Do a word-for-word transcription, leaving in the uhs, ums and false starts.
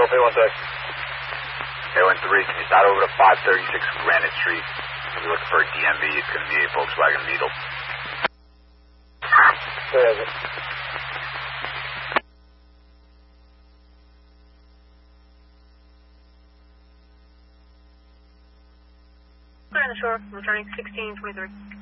Golf eight one six. eight one three, can you start over to five thirty-six Granite Street? If you're looking for a D M V, it's going to be a Volkswagen Beetle. Where is it? Clear on the shore, returning sixteen twenty-three.